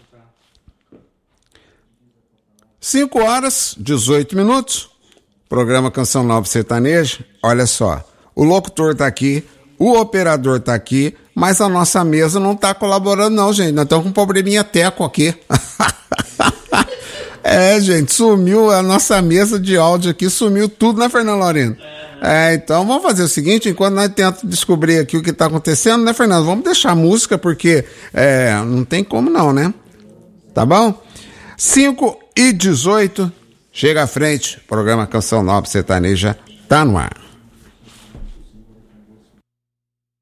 5h18, programa Canção Nova Sertaneja. Olha só, o locutor tá aqui, o operador tá aqui, mas a nossa mesa não tá colaborando não, gente. Nós estamos com um probleminha teco aqui. Gente, sumiu a nossa mesa de áudio aqui, sumiu tudo, né, Fernando Laurino? Então vamos fazer o seguinte, enquanto nós tentamos descobrir aqui o que tá acontecendo, né, Fernando? Vamos deixar a música, porque não tem como não, né? Tá bom? 5h18, chega à frente, programa Canção Nova Sertaneja tá no ar.